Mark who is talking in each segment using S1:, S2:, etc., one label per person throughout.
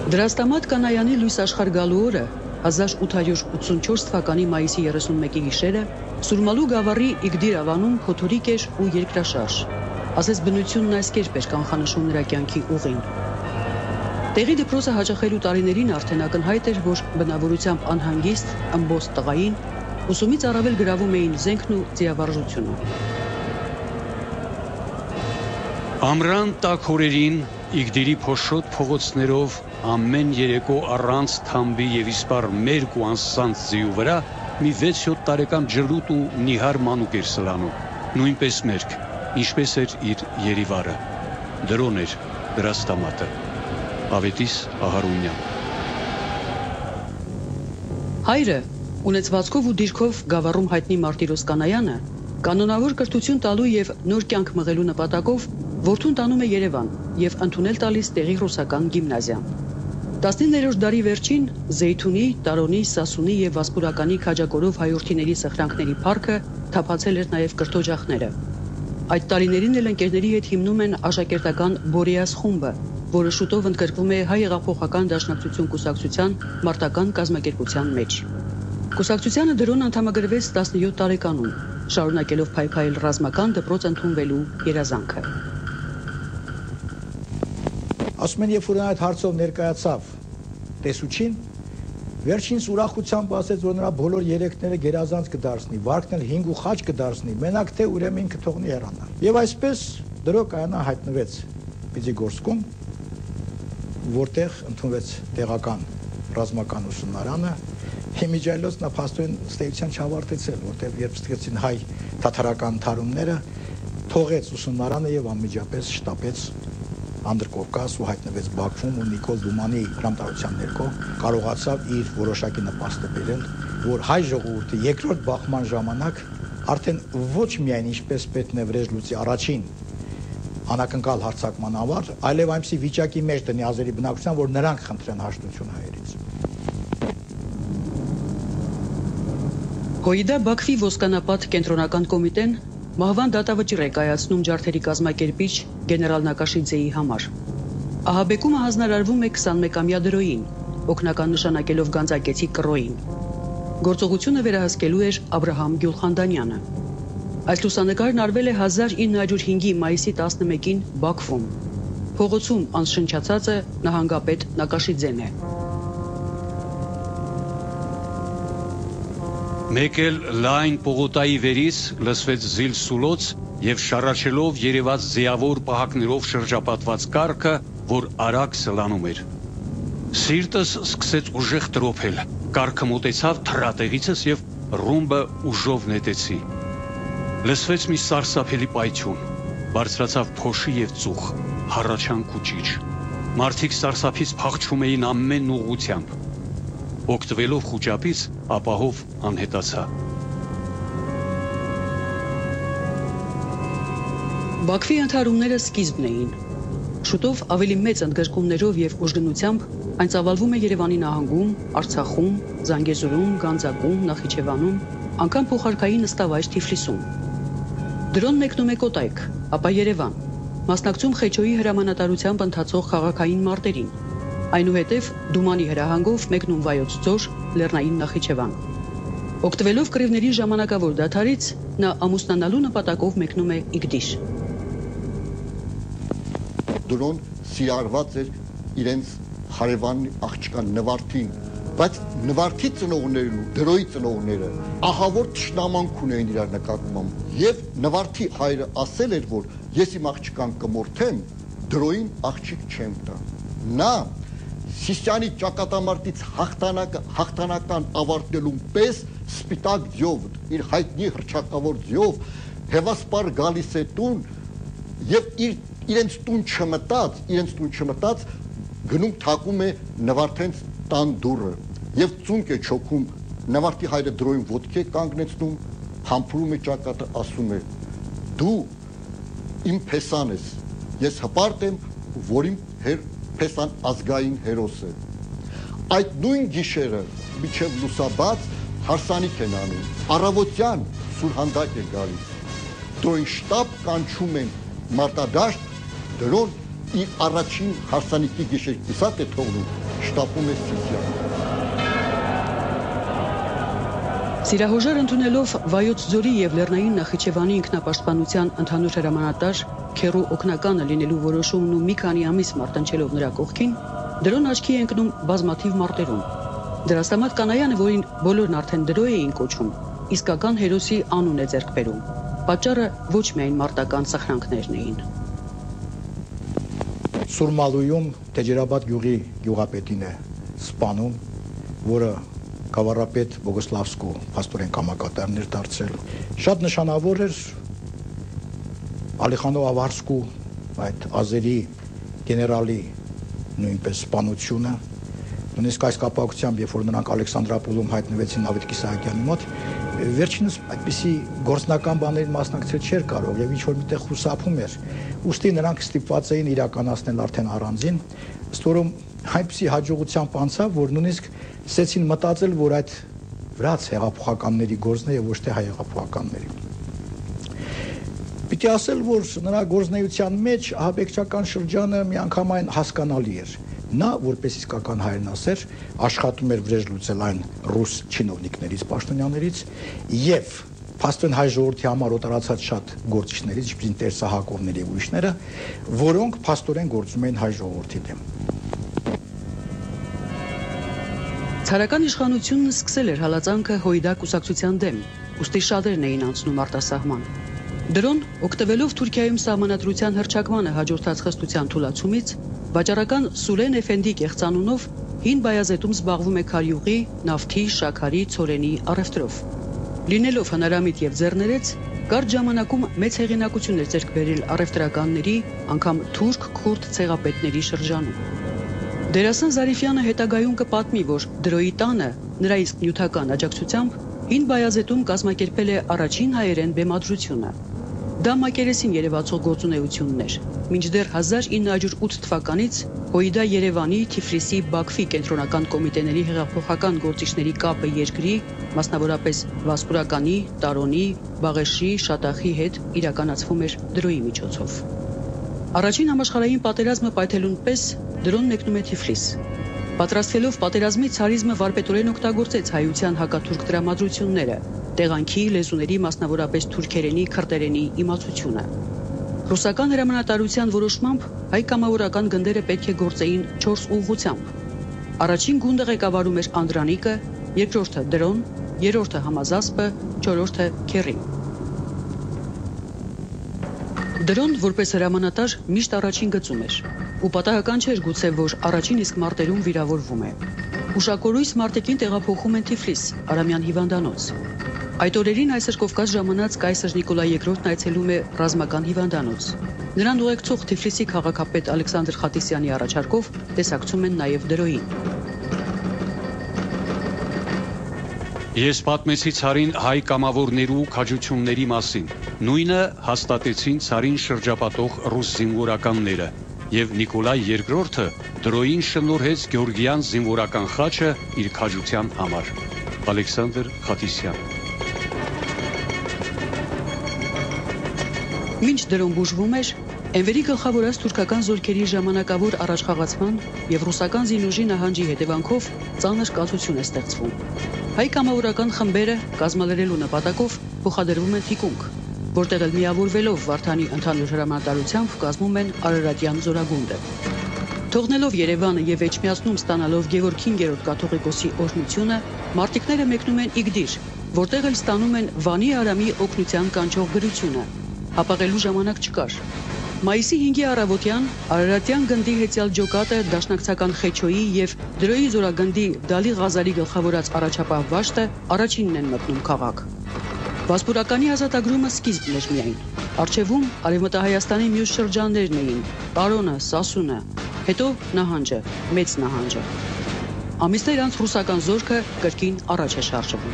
S1: Դրաստամատ Կանայանի լույս աշխարհ գալու օրը 1884 թվականի մայիսի 31-ի գիշերը Սուրմալու գավառի Իգդիր ավանում փոթորիկ էր ու երկրաշարժ, ասես բնությունն այս կերպ էր կանխանշում նրա կյանքի ուղին։ Տեղի դպրոցը հաճախելու տարիներին արդեն ակնհայտ էր, որ բնավորությամբ անհանգիստ, ըմբոստ տղային ուսումից առավել գրավում էին զենքն ու ձիավարժությունը։
S2: Ամռան տաք օրերին Իգդիրի փոշոտ փողոցներով ամեն երեկո առանց թամբի եւ իսպառ մերկ ու անսանց ձիու վրա մի 6-7 տարեկան ջրուտ ու նիհար մանուկ էր սլանում, նույնպես մերկ, ինչպես էր իր Երիվարը, դրոն էր դրաստամատը, Ավետիս Ահարոնյան։
S1: Հայրը, ունեցվածքով ու դիրքով գավառում հայտնի Մարտիրոս Կանայանը, կանոնավոր կրթություն տալու եւ նոր կյանք մղելու նպատակով որդուն տանում է Երևան եւ ընդունել տալիս տեղի ռուսական գիմնազիա։ 19-րդ դարի վերջին Զեյթունի, Տարոնի, Սասունի եւ Վասպուրականի քաջակորով հայորդիների սխրանքների փառքը թափացել էր նաեւ կրթօջախները։ Այդ տարիներին էլ ընկերների հետ հիմնում են աշակերտական Բորեաս խումբը, որը շուտով ընդգրկվում է Հայ հեղափոխական դաշնակցություն կուսակցության մարտական կազմակերպության մեջ։ Կուսակցությանը դրոն անդամագրվեց 17 տարեկանում, շարունակելով փայփայել ռազմական դպրոց ընդունվելու երազանքը։
S3: Ասում են, երբ որ այդ հարցով ներկայացավ տեսուչին, վերջինս ուրախությամբ ասեց, որ նրա բոլոր երեքները գերազանց կդարձնի, վարկն էլ 5 ու խաչ կդարձնի, մենակ թե ուրեմն ինքը թողնի հեռանալ։ Եվ այսպես Դրո Կայանը հայտնվեց Պիձիգորսկում, որտեղ ընդունվեց տեղական ռազմական ուսումնարանը, Հիմիջայլոց նա փաստորեն ստեյության չավարտեցել, որտեղ երբ ստեղծին հայ թաթարական թարումները, թողեց ուսումնարանը եւ անմիջապես շտապեց Անդրկովկաս ու հայտնվեց Բաքվում ու Նիկոլ Դումանի հրամատարության ներքո կարողացավ իր որոշակի նպաստը բերել, որ հայ ժողովուրդը երկրորդ բախման ժամանակ արդեն ոչ միայն ինչպես Պետնևրեժ լուծի առաջին անակնկալ հարձակման ավար, այլև այնպիսի վիճակի մեջ տնի ազերի բնակչության, որ նրանք խնդրեն հաշտություն հայերից։
S1: Հոյդա Բաքվի ոսկանապատ կենտրոնական կոմիտեն մահվան դատավճիռ է կայացնում ջարդերի կազմակերպիչ գեներալ Նակաշիձեի համար։ Ահաբեկումը հանձնարարվում է 21-ամյա Դրոյին, օգնական նշանակելով Գանձակեցի Կռոյին։ Գործողությունը վերահսկելու էր Աբրահամ Գյուլխանդանյանը։ Այս լուսանկարն արվել է 1905-ի մայիսի 11-ին Բաքվում։ Փողոցում անշնչացածը նահանգապետ Նակաշիձեն է։
S2: Մեկ էլ լայն պողոտայի վերից լսվեց զիլ սուլոց եւ շարաչելով երևաց ձիավոր պահակներով շրջապատված կառքը, որ արագ սլանում էր։ Սիրտս սկսեց ուժեղ տրոփել, կառքը մոտեցավ թռատեղիցս եւ ռումբը ուժով նետեցի։ Լսվեց մի սարսափելի պայթյուն, բարձրացավ փոշի եւ ծուխ, հառաչանք ու ճիչ։ Մարդիկ սարսափից փախչում էին ամեն ուղղությամբ։ Օգտվելով խուճապից, ապահով անհետացա։
S1: Բաքվի ընդհարումները սկիզբն էին։ Շուտով ավելի մեծ ընդգրկումներով եւ ուժգնությամբ այն ծավալվում է Երևանի նահանգում, Արցախում, Զանգեզուրում, Գանձակում, Նախիջևանում, անգամ փոխարքային նստավայր Թիֆլիսում։ Դրոն մեկնում է Կոտայք, ապա Երևան, մասնակցում Խեչոյի հրամանատարությամբ ընթացող քաղաքային մարտերին։ Այնուհետև Դումանի հրահանգով մեկնում Վայոց ձոր, Լեռնային Նախիջևան։ Օգտվելով կռիվների ժամանակավոր դադարից, նա ամուսնանալու նպատակով մեկնում է Իգդիր։
S4: Դրոն սիրարված էր իրենց հարևան աղջկան Նվարդին, բայց Նվարդի ծնողներն ու Դրոյի ծնողները ահավոր թշնամանք ունեին իրար նկատմամբ, եւ Նվարդի հայրը ասել էր, որ ես իմ աղջկան կմորթեմ, Դրոյին աղջիկ չեմ տա։ Նա Սիսյանի ճակատամարտից հաղթանական ավարտելուն պես սպիտակ ձյով, իր հայտնի հռչակավոր ձյով, հևասպար գալիս է տուն եւ իրենց տուն չմտած գնում թակում է Նվարդենց տան դուռը եւ ծունկ է չոքում, Նվարդի հայրը Դրոյին ոտքի է կանգնեցնում, համբուրում է ճակատը, ասում է. դու իմ փեսան ես, ես հպարտ եմ, որ իմ փեսան ազգային հերոս է։ Այդ նույն գիշերը միջև լուսաբաց հարսանիք են անում, առավոտյան սուրհանդակ է գալիս, Դրոյին շտապ կանչում են մարտադաշտ, Դրոն իր առաջին հարսանիքի գիշեր կիսատ է թողնում, շտապում է Սիսիան։
S1: Սիրահոժար ընդունելով Վայոց ձորի եւ Լեռնային Նախիջևանի ինքնապաշտպանության ընդհանուր հրամանատար Քերու օգնականը լինելու որոշումն ու մի քանի ամիս մարտնչելով նրա կողքին, դրոն աչքի է ընկնում բազմաթիվ մարտերում։ Դրաստամատ Կանայանը, որին բոլորն արդեն դրո էին կոչում, իսկական հերոսի անուն է ձեռք բերում։ Պատճառը ոչ միայն մարտական սխրանքներն էին։
S3: Սուրմալույում Տեջերաբադ գյուղի գյուղապետին է սպանում, որը Գավառապետ Բոգոսլավսկու փաստորեն կամակատարներ դարձել։ Շատ նշանավոր էր Ալիխանո Ավարսկու այդ ազերի գեներալի նույնպես սպանությունը։ Նույնիսկ այս կապակցությամբ, երբ որ նրանք Ալեքսանդրապոլում հայտնվեցին Նավիթ Կիսահակյանի մոտ, վերջինս այդպիսի գործնական բաներին մասնակցել չէր կարող եւ ինչ որ միտեղ խուսափում էր։ Ուստի նրանք ստիպված էին իրականացնել արդեն առանձին, ըստ որում այնպիսի հաջողությամբ անցավ, որ նույնիսկ սկսեցին մտածել, որ այդ վրաց հեղափոխականների գործն է եւ ոչ թե հայ հեղափոխականների։ Պիտի ասել, որ նրա գործնեության մեջ ահաբեկչական շրջանը միանգամայն հասկանալի էր։ Նա, որպես իսկական հայրենասեր, աշխատում էր վրեժ լուծել այն ռուս չինովնիկներից, պաշտոնյաներից եւ փաստորեն հայ ժողովրդի համար օտարացած շատ գործիչներից, ինչպես Տեր-Սահակովների եւ ուրիշները, որոնք փաստորեն գործում էին հայ ժողովրդի դեմ։
S1: Ցարական իշխանությունն սկսել էր հալածանքը Հոյդա կուսակցության դեմ, ուստի շատերն էին անցնում արտասահման։ Դրոն, օգտվելով Թուրքիայում սահմանադրության հռչակմանը հաջորդած խստության թուլացումից, վաճառական Սուրեն Էֆենդի կեղծանունով հին Բայազետում զբաղվում է քարյուղի, նավթի, շաքարի, ցորենի առևտրով։ Լինելով հնարամիտ եւ ձեռներեց, կարճ ժամանակում մեծ հեղինակություն էր ձեռք բերել առևտրականների, անգամ թուրք քուրդ ցեղապետների շրջանում։ Դերասան Զարիֆյանը հետագայում կպատմի, որ Դրոյի տանը նրա իսկ նյութական աջակցությամբ հին Բայազետում կազմակերպել է առաջին հայերեն բեմադրությունը։ Դա մակերեսին երևացող գործունեությունն էր։ Մինչդեռ 1908 թվականից Հոյդա Երևանի, Թիֆլիսի, Բաքվի կենտրոնական կոմիտեների հեղափոխական գործիչների կապը երկրի, մասնավորապես Վասպուրականի, Տարոնի, Բաղեշի, Շատախի հետ իրականացվում էր Դրոյի միջոցով։ Առաջին համաշխարհային պատերազմը պայթելուն պես Դրոն մեկնում է Թիֆլիս։ Պատրաստվելով պատերազմի ցարիզմը վարպետորեն օգտագործեց հայության հակաթուրք տրամադրությունները, տեղանքի, լեզուների, մասնավորապես թուրքերենի, քրդերենի իմացությունը։ Ռուսական հրամանատարության որոշմամբ հայ կամավորական գնդերը պետք է գործեին 4 ուղղությամբ։ Առաջին գունդը ղեկավարում էր Անդրանիկը, երկրորդը Դրոն, երրորդը Համազասպը, չորրորդը Քերին։ Դրոն, որպես հրամանատար, միշտ առաջին գծում էր, ու պատահական չէր գուցե, որ առաջին իսկ մարտերում վիրավորվում է։ Ուշակորույս մարտիկին տեղափոխում են Թիֆլիս, Արամյան հիվանդանոց։ Այդ օրերին այսօր Կովկաս ժամանած կայսր Նիկոլայ II-ն այցելում է ռազմական հիվանդանոց։ Նրան ուղեկցող Թիֆլիսի քաղաքապետ Ալեքսանդր Խատիսյանի առաջարկով տեսակցում են նաև Դրոյին։
S2: Ես պատմեցի ցարին հայ կամավորներու քաջությունների մասին։ Նույնը հաստատեցին ցարին շրջապատող ռուս զինվորականները, եւ Նիկոլայ II-ը Դրոյին շնորհեց Գեորգիան զինվորական խաչը իր քաջության համար։ Ալեքսանդր Խատիսյան։
S1: Մինչ Դրոն բուժվում էր, Էնվերի գլխավորած թուրքական զորքերի ժամանակավոր առաջխաղացման եւ ռուսական զինուժի նահանջի հետևանքով ծանր կացություն է ստեղծվում։ Հայ կամավորական խմբերը կազմալերելու նպատակով փոխադրվում են թիկունք, որտեղ էլ միավորվելով Վարդանի ընդհանուր հրամանատարությամբ կազմում են Արարատյան զորագունդը։ Թողնելով Երևանը եւ Էջմիածնում ստանալով Գևորգ 5-րդ կաթողիկոսի օրհնությունը, մարտիկները մեկնում են Իգդիր, որտեղ էլ ստանում են Վանի Արամի օգնության կանչող գրությունը։ Հապաղելու ժամանակ չկար։ Մայիսի 5-ի առավոտյան Արարատյան գնդի հեծյալ ջոկատը դաշնակցական Խեչոյի եւ Դրոյի զորագնդի Դալի Ղազարի գլխավորած առաջապահ վաշտը առաջինն են մտնում քաղաք։ Վասպուրականի ազատագրումը սկիզբն էր միայն։ Առջևում Արևմտահայաստանի մյուս շրջաններն էին՝ Տարոնը, Սասունը, հետո նահանջը, մեծ նահանջը։ Ամիսներ անց ռուսական զորքը կրկին առաջ է շարժվում։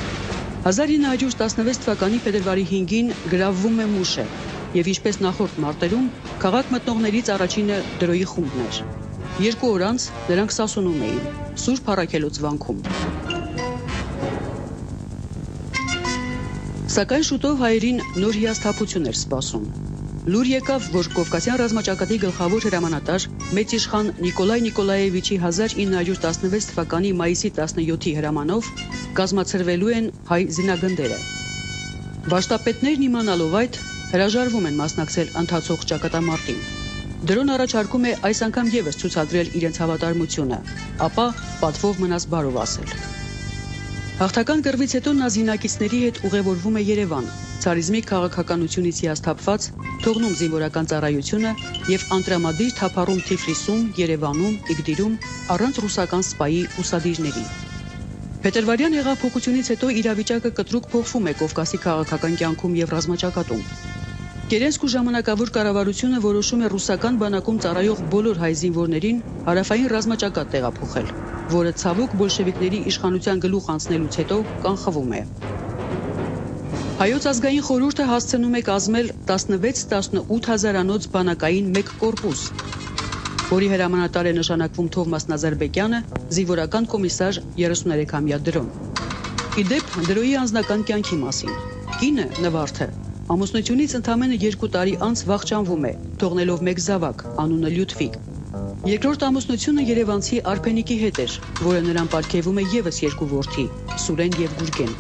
S1: 1916 թվականի փետրվարի 5-ին գրավվում է Մուշը, եւ ինչպես նախորդ մարտերում, քաղաք մտնողներից առաջինը Դրոյի խումբն էր։ 2 օր անց նրանք Սասունում էին, Սուրբ Առաքելոց վանքում։ Սակայն շուտով հայերին նոր հիասթափություն էր սպասում։ Լուր եկավ, որ Կովկասյան ռազմաճակատի գլխավոր հրամանատար մեծ իշխան Նիկոլայ Նիկոլաևիչի 1916 թվականի մայիսի 17-ի հրամանով կազմացրվելու են հայ զինագնդերը։ Վաշտապետներն իմանալով այդ հրաժարվում են մասնակցել ընթացող ճակատամարտին։ Դրոն առաջարկում է այս անգամ եւս ցուցադրել իրենց հավատարմությունը, ապա պատվով մնաց բարով ասել։ Հաղթական կռվից հետո նա զինակիցների հետ ուղևորվում է Երևան, ցարիզմի քաղաքականությունից հիասթափված, թողնում զինվորական ծառայությունը եւ անտրամադիր թափառում Թիֆլիսում, Երևանում, Իգդիրում առանց ռուսական սպայի ուսադիրների։ Փետրվարյան հեղափոխությունից հետո իրավիճակը կտրուկ փոխվում է Կովկասի քաղաքական կյանքում եւ ռազմաճակատում։ Կերենսկու ժամանակավոր կառավարությունը որոշում է ռուսական բանակում ծառայող բոլոր հայ զինվորներին հարավային ռազմաճակատ տեղափոխել, որը ցավոք բոլշևիկների իշխանության գլուխ անցնելուց հետո կանխվում է։ Հայոց ազգային խորհուրդը հասցնում է կազմել 16-18 հազարանոց բանակային մեկ կորպուս, որի հրամանատար է նշանակվում Թովմաս Նազարբեկյանը, զինվորական կոմիսար 33-ամյա Դրոն։ Իդեպ Դրոյի անձնական կյանքի մասին։ Կինը Նվարդը ամուսնությունից ընդամենը 2 տարի անց վախճանվում է, թողնելով մեկ զավակ, անունը Լյուդվիգ։ Երկրորդ ամուսնությունը երևանցի Արփենիկի հետ էր, որը նրան պարգևում է եւս 2 որդի՝ Սուրեն եւ Գուրգեն։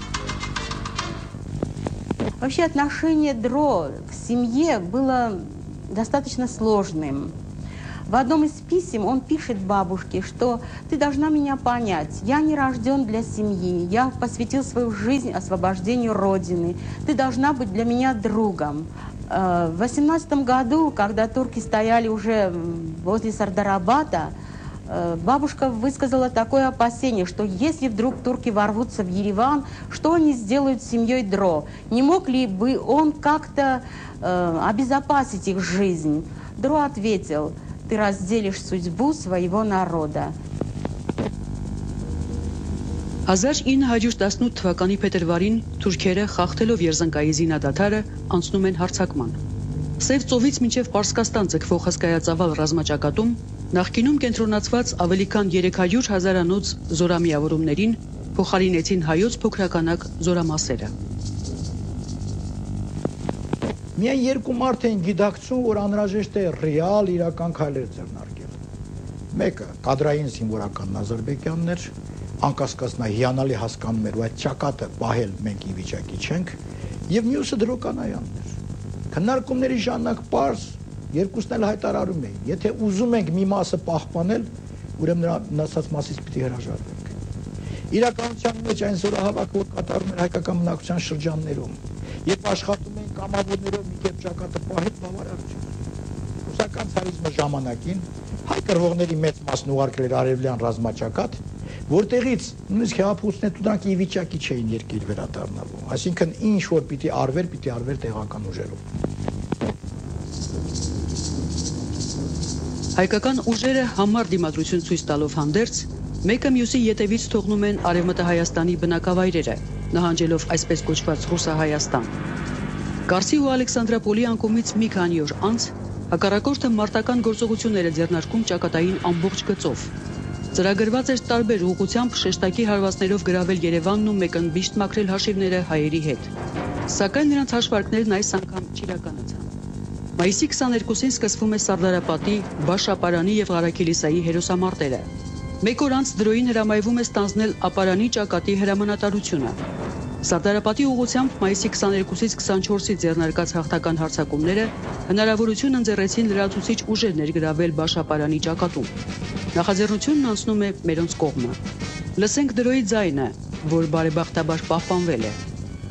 S5: Вообще отношение Дро к семье было достаточно сложным. В одном из писем он пишет бабушке, что ты должна меня понять, я не рожден для семьи, я посвятил свою жизнь освобождению Родины, ты должна быть для меня другом. В 18 году, когда турки стояли уже возле Сардарабада, бабушка высказала такое опасение, что если вдруг турки ворвутся в Ереван, что они сделают с семьей Дро? Не мог ли бы он как-то обезопасить их жизнь? Дро ответил: ты разделишь судьбу своего народа.
S1: 1918 թվականի փետրվարին թուրքերը խախտելով Երզնկայի զինադադարը անցնում են հարձակման։ Սև ծովից մինչև Պարսկաստան ձգվող հսկայածավալ ռազմաճակատում նախկինում կենտրոնացված ավելի քան 300 հազարանոց զորամիավորումներին փոխարինեցին հայոց փոքրականակ զորամասերը։
S3: Միայն երկու մարդ են գիտակցում, որ անհրաժեշտ է ռեալ իրական քայլեր ձեռնարկել։ Մեկը կադրային զինվորական Նազարբեկյանն էր, անկասկած նա հիանալի հասկանում էր, որ այդ ճակատը պահել մենք ի վիճակի չենք, եւ մյուսը Դրոկանայանն էր։ Քննարկումների ժամանակ պարզ երկուսն էլ հայտարարում էին, եթե ուզում ենք մի մասը պահպանել, ուրեմն նրա մնացած մասից պիտի հրաժարվենք։ Իրականության մեջ այն զորահավաքը, որ կատարում էր հայկական բնակության շրջաններում, երբ աշխատում էին կամավորներով մի կերպ ճակատը պահել, բավարար չէ։ Ռուսական ցարիզմի ժամանակին հայ կռվողների մեծ մասն ուղարկել էր արևելյան ռազմաճակատ, որտեղից նույնիսկ հեղափոխությունները դրանք ի վիճակի չէին երկիր վերադառնալու, այսինքն ինչ որ պիտի արվեր տեղական ուժերով։
S1: Հայկական ուժերը համառ դիմադրություն ցույց տալով հանդերձ, մեկը մյուսի ետևից թողնում են Արևմտա Հայաստանի բնակավայրերը, նահանջելով այսպես կոչված Ռուսահայաստան։ Կարսի ու Ալեքսանդրապոլի անկումից մի քանի օր անց հակառակորդը մարտական գործողություններ է ձեռնարկում ճակատային ամբողջ գծով։ Ծրագրված էր տարբեր ուղղությամբ շեշտակի հարվածներով գրավել Երևանն ու մեկընդմիշտ մաքրել հաշիվները հայերի հետ։ Սակայն նրանց հաշվարկներն այս անգամ չիրականացան։ Մայիսի 22-ին սկսվում է Սարդարապատի, Բաշ-Ապարանի եւ Ղարաքիլիսայի հերոսամարտերը։ Մեկ օր անց Դրոյին հրամայվում է ստանձնել Ապարանի ճակատի հրամանատարությունը։ Սարդարապատի ուղղությամբ մայիսի 22-ից 24-ից ձեռնարկած հաղթական հարձակումները հնարավորություն ընձեռեցին լրացուցիչ ուժեր ներգրավել Բաշ-Ապարանի ճակատում։ Նախաձեռնությունն անցնում է մերոնց կողմը։ Լսենք Դրոյի ձայնը, որ բարեբախտաբար պահպանվել է։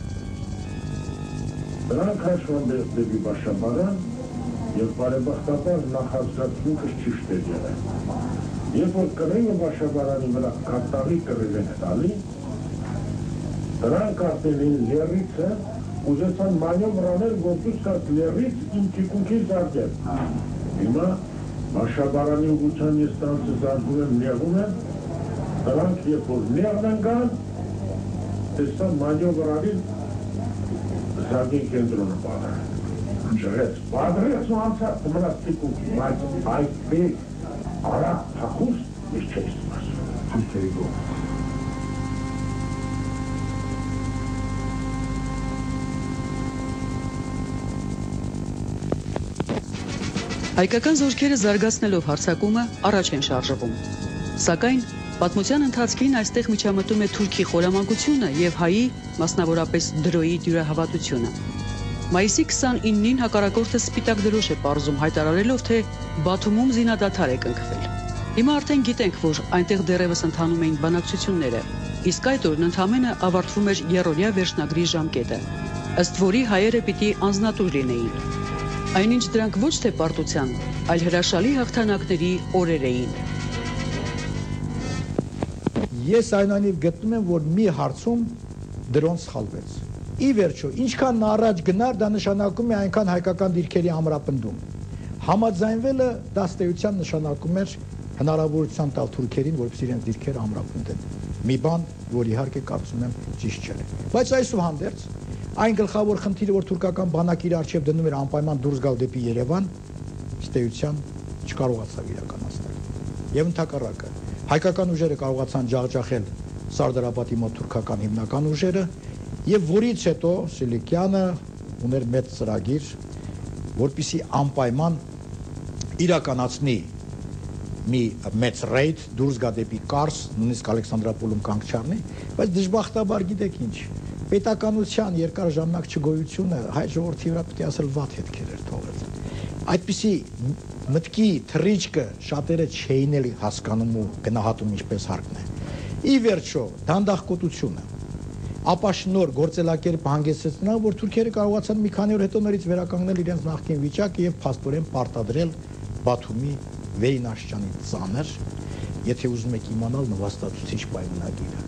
S6: Նրանք հաշվանդես դեպի Բաշ-Ապարան եւ բարեբախտաբար նախազգացումը ճիշտ է եղել։ Երբ որ կրեյը Բաշ-Ապարանի վրա կարտաղի կրել են տալի, դրանք արդեն լերիցը ուզեցան մանևր անել, որպես կար լերից իմ թիկունքի զարգել։ Հիմա Բաշ-Ապարանի ուղղության ես տանցը զարգում եմ, նեղում եմ, դրանք երբ որ նեղն ընկան, տեսան մանևր արին զարգին կենտրոնը բանը։ Ժրեց, բադրեց ու անցած մնաց թիկունքի, բայց այդպես արագ փախուստ ես չես սպասում։
S1: Հայկական զորքերը զարգացնելով հարձակումը առաջ են շարժվում։ Սակայն պատմության ընթացքին այստեղ միջամտում է Թուրքի խորամանկությունը եւ հայի, մասնավորապես դրոյի դյուրահավատությունը։ Մայիսի 29-ին հակառակորդը սպիտակ դրոշ է պարզում, հայտարարելով, թե Բաթումում զինադադար է կնքվել։ Հիմա արդեն գիտենք, որ այնտեղ դեռևս ընթանում էին բանակցությունները, իսկ այդ օրն ընդամենը ավարտվում էր երրորդյա վերջնագրի ժամկետը, ըստ որի հայերը պիտի անձնատուր լինեին։ Այնինչ դրանք ոչ թե պարտության, այլ հրաշալի հաղթանակների օրեր էին։
S3: Ես այնուամենայնիվ գտնում եմ, որ մի հարցում դրոն սխալվեց։ Ի վերջո, ինչքան նա առաջ գնար, դա նշանակում է այնքան հայկական դիրքերի ամրապնդում։ Համաձայնվելը դա ստեյության նշանակում էր հնարավորության տալ թուրքերին, որպեսզի իրենց դիրքերը ամրապնդեն։ Մի բան, որ իհարկե կարծում եմ ճիշտ չէ։ Բայց այսուհանդերձ այն գլխավոր խնդիրը, որ թուրքական բանակը իր առջև դնում էր անպայման դուրս գալ դեպի Երևան, ստեյության չկարողացավ իրականացնել։ Եվ ընդհակառակը, հայկական ուժերը կարողացան ջախջախել Սարդարապետի մոտ թուրքական հիմնական ուժերը, եւ որից հետո Սիլիկյանը ուներ մեծ ծրագիր, որպեսզի անպայման իրականացնի մի մեծ ռեյդ դուրս գա դեպի Կարս, նույնիսկ Ալեքսանդրապոլում կանգ չառնի, բայց դժբախտաբար գիտեք ինչ, պետականության երկար ժամանակ չգոյությունը հայ ժողովրդի վրա պետք է ասել վատ հետքեր էր թողել։ Այդպիսի մտքի թռիչքը շատերը չէին էլ հասկանում ու գնահատում ինչպես հարկն է։ Ի վերջո, դանդաղկոտությունը, ապա շնոր գործելակերպ հանգեցրեց նրան, որ թուրքերը կարողացան մի քանի օր հետո նորից վերականգնել իրենց նախկին վիճակը եւ փաստորեն պարտադրել Բաթումի վերինաշրջանի ծանր, եթե ուզում եք իմանալ, նվաստացուցիչ պայմանագիրը։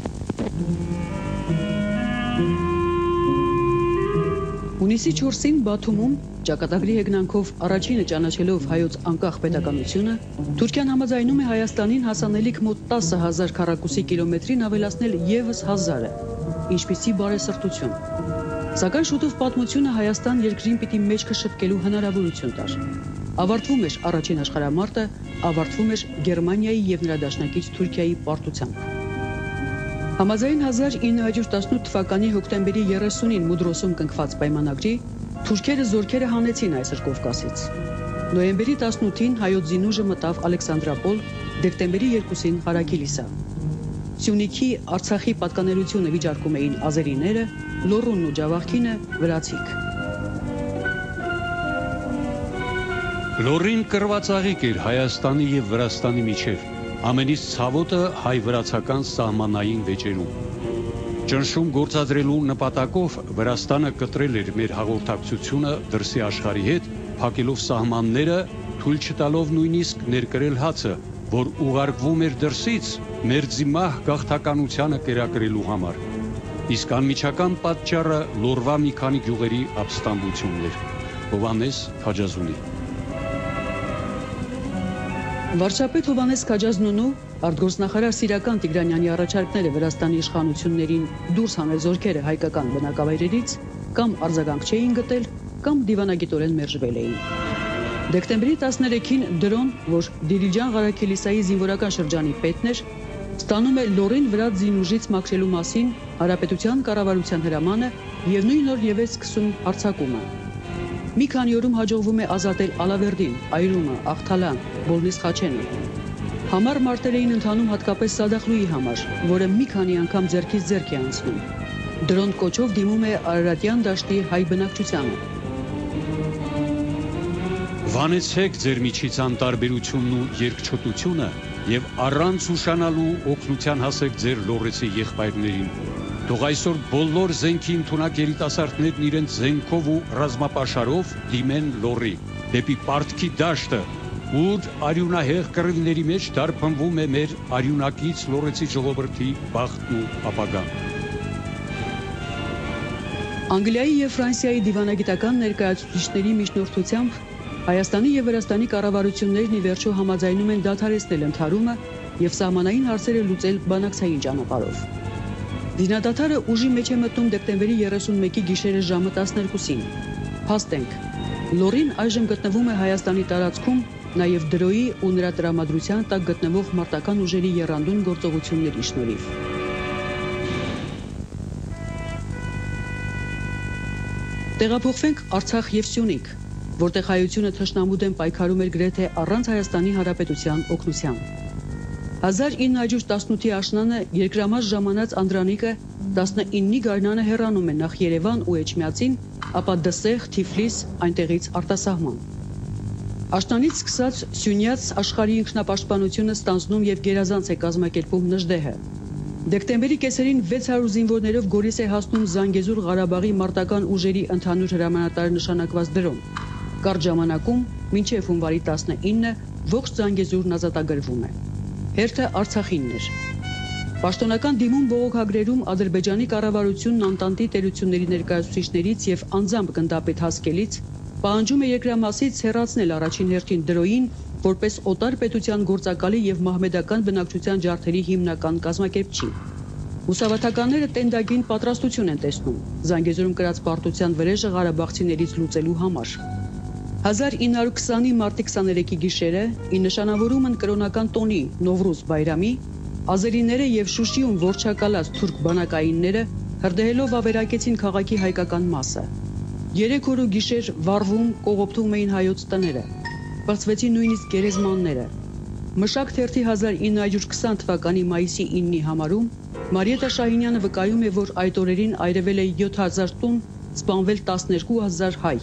S1: Հունիսի 4-ին Բաթումում ճակատագրի հեգնանքով առաջինը ճանաչելով հայոց անկախ պետականությունը, Թուրքիան համաձայնում է Հայաստանին հասանելիք մոտ 10,000 քառակուսի կիլոմետրին ավելացնել եւս 1000-ը, ինչպիսի բարեսրտություն։ Սակայն շուտով պատմությունը Հայաստան երկրին պիտի մեջքը շտկելու հնարավորություն տար։ Ավարտվում էր առաջին աշխարհամարտը, ավարտվում էր Գերմանիայի եւ նրա դաշնակից Թուրքիայի պարտությամբ։ Համաձայն 1918 թվականի հոկտեմբերի 30-ին Մուդրոսում կնքված պայմանագրի թուրքերը զորքերը հանեցին այսօր Կովկասից։ Նոյեմբերի 18-ին հայոց զինուժը մտավ Ալեքսանդրապոլ, դեկտեմբերի 2-ին Ղարագիլիսա։ Սյունիքի Արցախի պատկանելությունը վիճարկում էին ազերիները, Լոռունն ու Ջավախքինը վրացիք։
S2: Լոռին կրվածաղիկ էր Հայաստանի եւ Վրաստանի միջև։ Ամենից ցավոտը հայ-վրացական սահմանային վեճերում։ Ճնշում գործադրելու նպատակով Վրաստանը կտրել էր մեր հաղորդակցությունը դրսի աշխարհի հետ, փակելով սահմանները, թույլ չտալով նույնիսկ ներկրել հացը, որ ուղարկվում էր դրսից մերձիմահ գաղթականությանը կերակրելու համար։ Իսկ անմիջական պատճառը Լոռվա մի քանի գյուղերի ապստամբությունն էր։ Հովհաննես Քաջազունի։
S1: Վարչապետ Հովհաննես Քաջազնունու արտգործնախարար Սիրական Տիգրանյանի առաջարկները Վրաստանի իշխանություններին դուրս հանել զորքերը հայկական բնակավայրերից կամ արձագանք չէին գտել, կամ դիվանագիտորեն մերժվել էին։ Դեկտեմբերի 13-ին դրոն, որ Դիլիջան Ղարաքիլիսայի զինվորական շրջանի պետն էր, ստանում է Լոռին վրա զինուժից մաքրելու մասին Հանրապետության կառավարության հրամանը եւ նույն օր եւս սկսում հարձակումը։ Մի քանի օրում հաջողվում է ազատել Ալավերդին, Այրումը, Աղթալան, Բոլնիս Խաչենը։ Համառ մարտեր էին ընթանում հատկապես Սադախլուի համար, որը մի քանի անգամ ձեռքից ձեռք է անցնում։ Դրոն կոչով դիմում է Արարատյան դաշտի հայ բնակչությանը։
S2: Վանեցեք ձեր միջից անտարբերությունն ու երկչոտությունը եւ առանց ուշանալու օգնության հասեք ձեր լոռեցի եղբայրներին։ Թող այսօր բոլոր զենքի ընդունակ երիտասարդներն իրենց զենքով ու ռազմապաշարով դիմեն Լոռի, դեպի Պարտքի դաշտը, ուր արյունահեղ կռիվների մեջ դարբնվում է մեր արյունակից լոռեցի ժողովրդի բախտն ու ապագան։
S1: Անգլիայի եւ Ֆրանսիայի դիվանագիտական ներկայացուցիչների միջնորդությամբ Հայաստանի եւ Վրաստանի կառավարություններն ի վերջո համաձայնում են դադարեցնել ընդհարումը եւ սահմանային հարցերը լուծել բանակցային ճանապարհով։ Զինադադարը ուժի մեջ է մտնում դեկտեմբերի 31-ի գիշերը ժամը 12-ին։ Փաստենք, Լոռին այժմ գտնվում է Հայաստանի տարածքում, նաև դրոյի ու նրա տրամադրության տակ գտնվող մարտական ուժերի եռանդուն գործողությունների շնորհիվ։ Տեղափոխվենք Արցախ եւ Սյունիք։ որտեղ հայությունը թշնամու դեմ պայքարում էր գրեթե առանց Հայաստանի Հանրապետության օգնության։ 1918-ի աշնանը երկրամաս ժամանած Անդրանիկը 19-ի գարնանը հեռանում է նախ Երևան ու Էջմիածին, ապա Դսեղ, Թիֆլիս, այնտեղից արտասահման։ Աշնանից սկսած Սյունյաց աշխարհի ինքնապաշտպանությունը ստանձնում եւ գերազանց է կազմակերպում Նժդեհը։ Դեկտեմբերի կեսերին 600 զինվորներով Գորիս է հասնում Զանգեզուր Ղարաբաղի մարտական ուժերի ընդհանուր հրամանատարը նշանակված դրոն։ Կարճ ժամանակում, մինչև հունվարի 19-ը, ողջ Զանգեզուրն ազատագրվում է։ Հերթը Արցախինն էր։ Պաշտոնական դիմում բողոքագրերում Ադրբեջանի կառավարությունն Անտանտի տերությունների ներկայացուցիչներից եւ անձամբ գնդապետ Հասկելից պահանջում է երկրամասից հեռացնել առաջին հերթին դրոյին որպես օտար պետության գործակալի եւ մահմեդական բնակչության ջարդերի հիմնական կազմակերպչի։ Մուսավաթականները տենդագին պատրաստություն են տեսնում Զանգեզուրում կրած պարտության վրեժը Ղարաբաղցիներից լուծելու համար։ 1920-ի մարտի 23-ի գիշերը, ի նշանավորում են կրոնական տոնի Նովրուզ Բայրամի, ազերիները եւ Շուշիում որչակալած թուրք բանակայինները հրդեհելով ավերակեցին քաղաքի հայկական մասը։ 3 օր ու գիշեր վառվում, կողոպտում էին հայոց տները, բացվեցին նույնիսկ գերեզմանները։ Մշակ թերթի 1920 թվականի մայիսի 9-ի համարում Մարիետա Շահինյանը վկայում է, որ այդ օրերին այրվել է 7000 տուն, սպանվել 12000 հայ։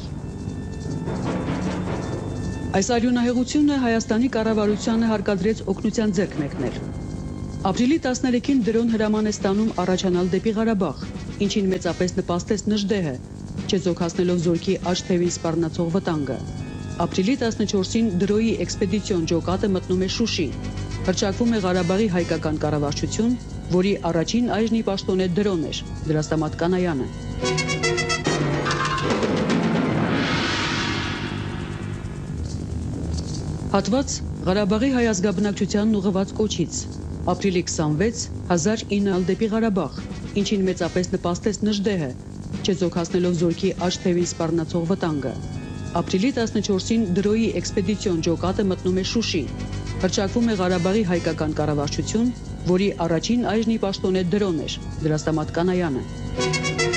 S1: Այս արյունահեղությունը Հայաստանի կառավարությանը հարկադրեց օգնության ձեռք մեկնել։ Ապրիլի 13-ին դրոն հրաման է ստանում առաջանալ դեպի Ղարաբաղ, ինչին մեծապես նպաստեց Նժդեհը, չեզոքացնելով զորքի աջ թևին սպառնացող վտանգը։ Ապրիլի 14-ին դրոյի էքսպեդիցիոն ջոկատը մտնում է Շուշի, հռչակվում է Ղարաբաղի հայկական կառավարություն, որի առաջին այժնի պաշտոնե դրոն էր, Դրաստամատ Կանայանը։ Հատված Ղարաբաղի հայ ազգաբնակչությանն ուղղված կոչից, ապրիլի 26, 1900 դեպի Ղարաբաղ, ինչին մեծապես նպաստեց Նժդեհը, չեզոքացնելով զորքի աջ թևին սպառնացող վտանգը։ Ապրիլի 14-ին դրոյի էքսպեդիցիոն ջոկատը մտնում է Շուշի, հռչակվում է Ղարաբաղի հայկական կառավարություն, որի առաջին այժնի պաշտոնե դրոն էր, Դրաստամատ Կանայանը։